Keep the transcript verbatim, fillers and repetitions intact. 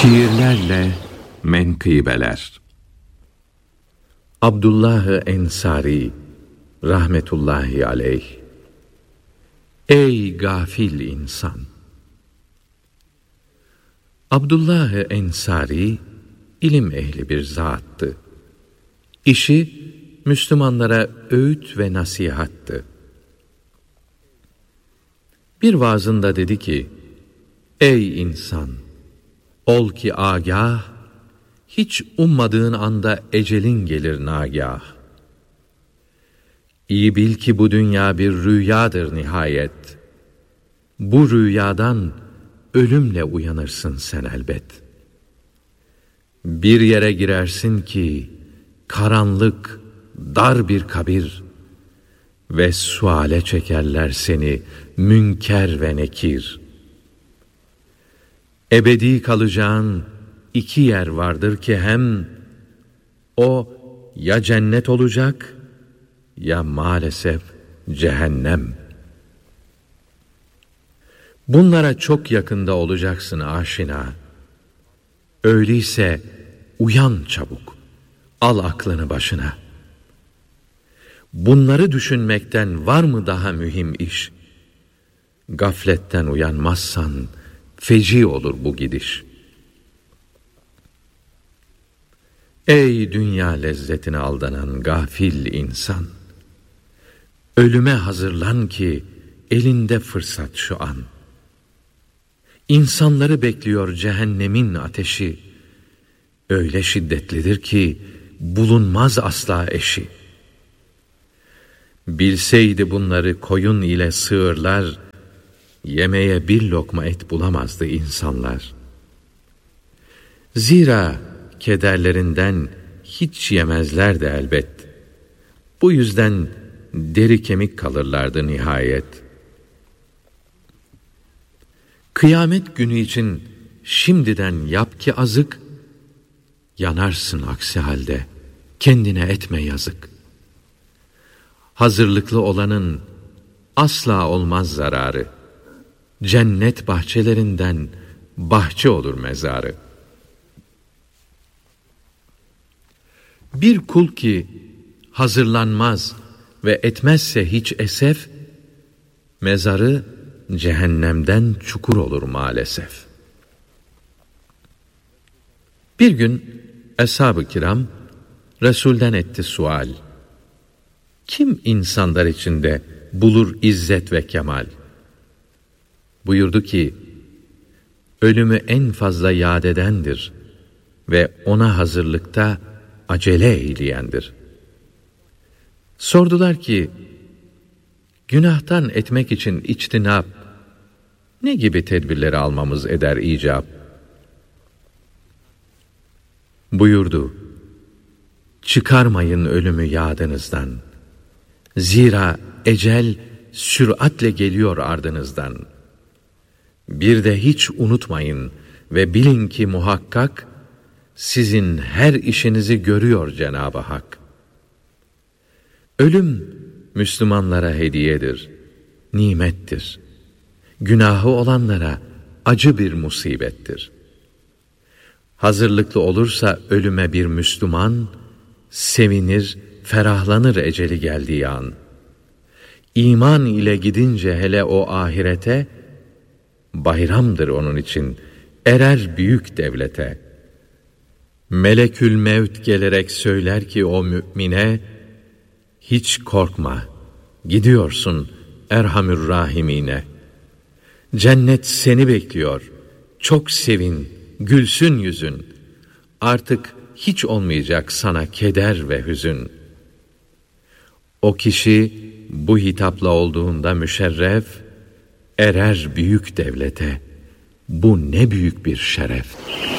Şiirlerle menkıbeler. Abdullah Ensari rahmetullahi aleyh. Ey gafil insan! Abdullah Ensari ilim ehli bir zattı. İşi Müslümanlara öğüt ve nasihattı. Bir vaazında dedi ki: Ey insan! Ol ki agah, hiç ummadığın anda ecelin gelir nagah. İyi bil ki bu dünya bir rüyadır nihayet. Bu rüyadan ölümle uyanırsın sen elbet. Bir yere girersin ki karanlık, dar bir kabir ve suale çekerler seni münker ve nekir. Ebedi kalacağın iki yer vardır ki hem o ya cennet olacak ya maalesef cehennem. Bunlara çok yakında olacaksın aşina. Öyleyse uyan çabuk, al aklını başına. Bunları düşünmekten var mı daha mühim iş? Gafletten uyanmazsan feci olur bu gidiş. Ey dünya lezzetine aldanan gafil insan! Ölüme hazırlan ki elinde fırsat şu an. İnsanları bekliyor cehennemin ateşi. Öyle şiddetlidir ki bulunmaz asla eşi. Bilseydi bunları koyun ile sığırlar, yemeye bir lokma et bulamazdı insanlar. Zira kederlerinden hiç yemezlerdi elbet. Bu yüzden deri kemik kalırlardı nihayet. Kıyamet günü için şimdiden yap ki azık, yanarsın aksi halde, kendine etme yazık. Hazırlıklı olanın asla olmaz zararı. Cennet bahçelerinden bahçe olur mezarı. Bir kul ki hazırlanmaz ve etmezse hiç esef, mezarı cehennemden çukur olur maalesef. Bir gün Eshab-ı Kiram Resul'den etti sual: Kim insanlar içinde bulur izzet ve kemal? Buyurdu ki: Ölümü en fazla yad edendir ve ona hazırlıkta acele eyleyendir. Sordular ki: Günahtan etmek için içtinap, ne gibi tedbirleri almamız eder icap? Buyurdu: Çıkarmayın ölümü yadınızdan. Zira ecel süratle geliyor ardınızdan. Bir de hiç unutmayın ve bilin ki muhakkak sizin her işinizi görüyor Cenab-ı Hak. Ölüm Müslümanlara hediyedir, nimettir. Günahı olanlara acı bir musibettir. Hazırlıklı olursa ölüme bir Müslüman, sevinir, ferahlanır eceli geldiği an. İman ile gidince hele o ahirete, bayramdır onun için, erer büyük devlete. Melekül Mevt gelerek söyler ki o mümine, hiç korkma, gidiyorsun Erhamür Rahimine. Cennet seni bekliyor, çok sevin, gülsün yüzün. Artık hiç olmayacak sana keder ve hüzün. O kişi bu hitapla olduğunda müşerref, erer büyük devlete. Bu ne büyük bir şeref.